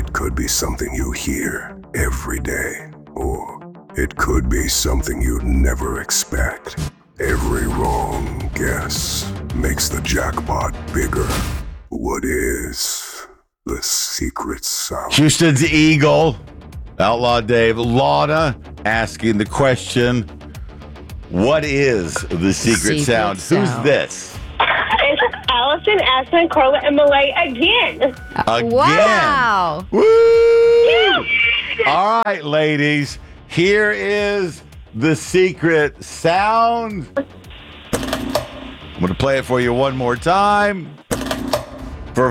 It could be something you hear every day, or it could be something you'd never expect. Every wrong guess makes the jackpot bigger. What is the secret sound? Houston's Eagle, Outlaw Dave, Lana asking the question, what is the secret sound? Who's this? It's Allison, Aspen, Carla, and Malay again. Wow. Woo! Yeah. All right, ladies, here is the secret sound. I'm going to play it for you one more time. For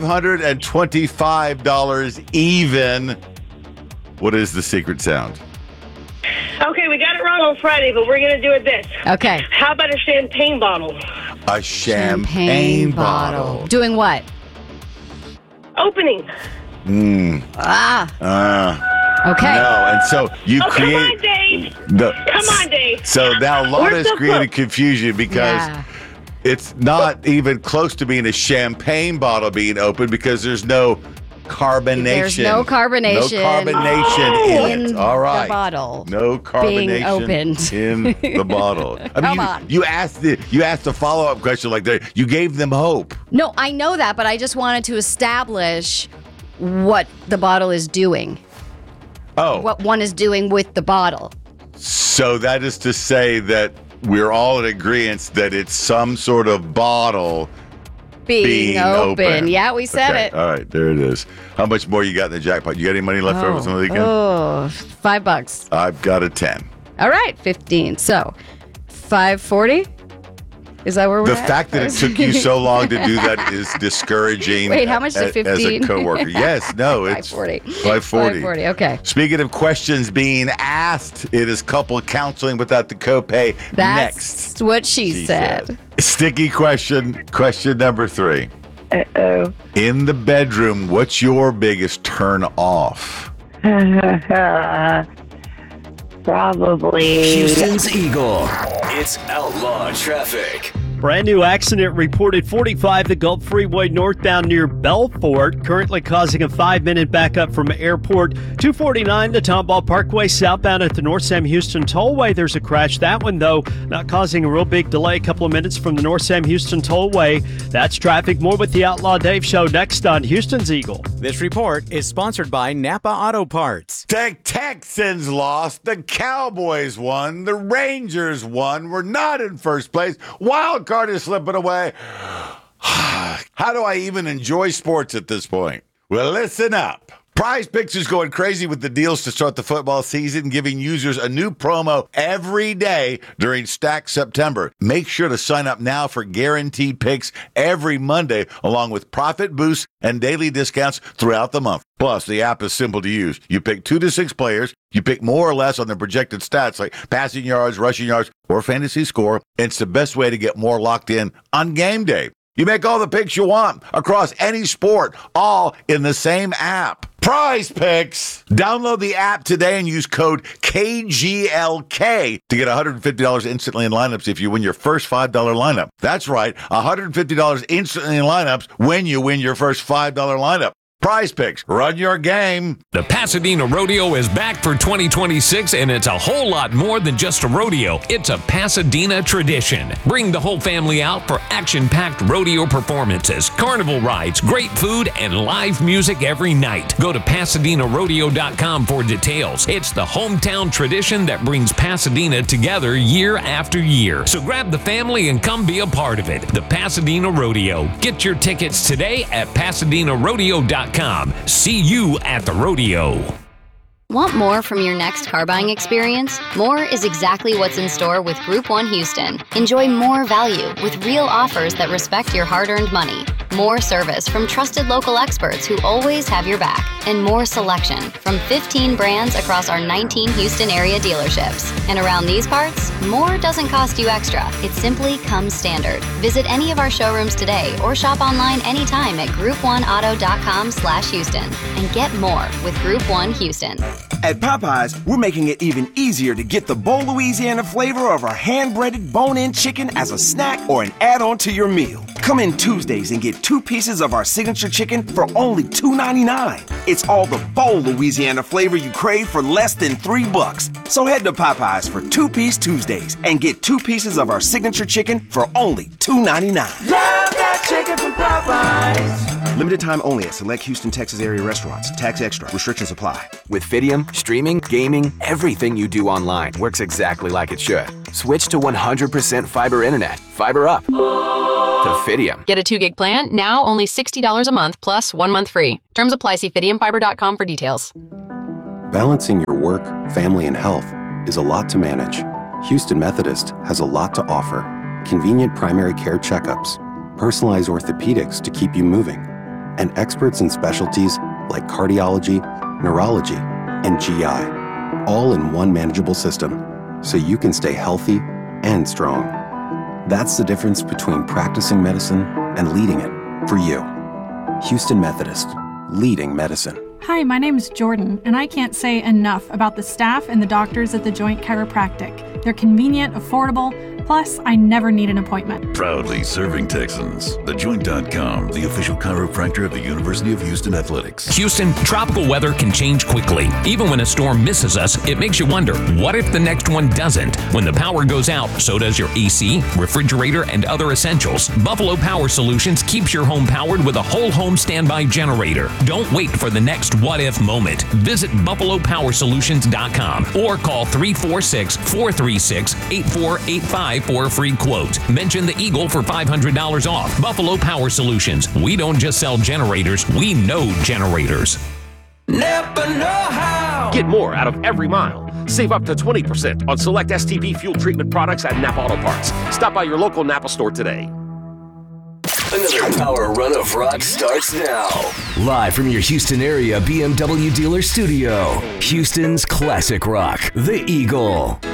$525 even, what is the secret sound? Okay, we got it wrong on Friday, but we're going to do it this. Okay. How about a champagne bottle? A champagne bottle. Doing what? Opening. Okay. No, and so you create. Come on, Dave. Come on, Dave. So now Where's Lana's the created book? confusion because it's not even close to being a champagne bottle being opened because there's no carbonation. There's no carbonation. No carbonation in it. All right. The bottle. No carbonation opened. in the bottle. I mean, Come on. you asked the follow-up question like that. You gave them hope. No, I know that, but I just wanted to establish what the bottle is doing. Oh. What one is doing with the bottle. So that is to say that we're all in agreement that it's some sort of bottle Being open. Yeah, we said Okay, it. all right, there it is. How much more you got in the jackpot? You got any money left over from the weekend? Oh, $5. I've got a 10. All right, 15. So, $5.40? Is that where we're The at? fact that it took you so long to do that is discouraging. Wait, how much did as 15? a coworker? Yes, no, it's $5.40. $5.40. Okay. Speaking of questions being asked, it is couple counseling without the copay That's next. what she said. Sticky question number 3. Uh-oh. In the bedroom, what's your biggest turn off? Probably. Houston's Eagle. It's Outlaw Traffic. Brand new accident reported 45 the Gulf Freeway northbound near Belfort, currently causing a 5-minute backup from Airport. 249 the Tomball Parkway southbound at the North Sam Houston Tollway. There's a crash. That one, though, not causing a real big delay. A couple of minutes from the North Sam Houston Tollway. That's traffic. More with the Outlaw Dave Show next on Houston's Eagle. This report is sponsored by Napa Auto Parts. The Texans lost. The Cowboys won. The Rangers won. We're not in first place. Wild card is slipping away. How do I even enjoy sports at this point? Well, listen up. Prize Picks is going crazy with the deals to start the football season, giving users a new promo every day during Stack September. Make sure to sign up now for guaranteed picks every Monday, along with profit boosts and daily discounts throughout the month. Plus, the app is simple to use. You pick 2 to 6 players. You pick more or less on their projected stats like passing yards, rushing yards, or fantasy score. It's the best way to get more locked in on game day. You make all the picks you want across any sport, all in the same app. Prize Picks. Download the app today and use code KGLK to get $150 instantly in lineups if you win your first $5 lineup. That's right, $150 instantly in lineups when you win your first $5 lineup. Prize Picks. Run your game. The Pasadena Rodeo is back for 2026, and it's a whole lot more than just a rodeo. It's a Pasadena tradition. Bring the whole family out for action-packed rodeo performances, carnival rides, great food, and live music every night. Go to PasadenaRodeo.com for details. It's the hometown tradition that brings Pasadena together year after year. So grab the family and come be a part of it. The Pasadena Rodeo. Get your tickets today at PasadenaRodeo.com. See you at the rodeo. Want more from your next car buying experience? More is exactly what's in store with Group 1 Houston. Enjoy more value with real offers that respect your hard-earned money. More service from trusted local experts who always have your back. And more selection from 15 brands across our 19 Houston area dealerships. And around these parts, more doesn't cost you extra. It simply comes standard. Visit any of our showrooms today or shop online anytime at group1auto.com/Houston and get more with Group 1 Houston. At Popeyes, we're making it even easier to get the bold Louisiana flavor of our hand-breaded bone-in chicken as a snack or an add-on to your meal. Come in Tuesdays and get 2 pieces of our signature chicken for only $2.99. It's all the bold Louisiana flavor you crave for less than $3. So head to Popeyes for 2-Piece Tuesdays and get 2 pieces of our signature chicken for only $2.99. Love that chicken from Popeyes. Limited time only at select Houston, Texas area restaurants. Tax extra. Restrictions apply. With Fidium, streaming, gaming, everything you do online works exactly like it should. Switch to 100% fiber internet. Fiber up. To Fidium. Get a 2-gig plan, now only $60 a month plus 1 month free. Terms apply. See fidiumfiber.com for details. Balancing your work, family, and health is a lot to manage. Houston Methodist has a lot to offer. Convenient primary care checkups, personalized orthopedics to keep you moving, and experts in specialties like cardiology, neurology, and GI, all in one manageable system, so you can stay healthy and strong. That's the difference between practicing medicine and leading it for you. Houston Methodist, leading medicine. Hi, my name is Jordan, and I can't say enough about the staff and the doctors at The Joint Chiropractic. They're convenient, affordable, plus I never need an appointment. Proudly serving Texans. TheJoint.com, the official chiropractor of the University of Houston Athletics. Houston, tropical weather can change quickly. Even when a storm misses us, it makes you wonder, what if the next one doesn't? When the power goes out, so does your AC, refrigerator, and other essentials. Buffalo Power Solutions keeps your home powered with a whole home standby generator. Don't wait for the next what-if moment. Visit BuffaloPowerSolutions.com or call 346-436-8485 for a free quote. Mention the Eagle for $500 off. Buffalo Power Solutions. We don't just sell generators, we know generators. Napa know-how. Get more out of every mile. Save up to 20% on select STP fuel treatment products at Napa Auto Parts. Stop by your local Napa store today. Another power run of rock starts now. Live from your Houston area BMW dealer studio. Houston's classic rock, The Eagle.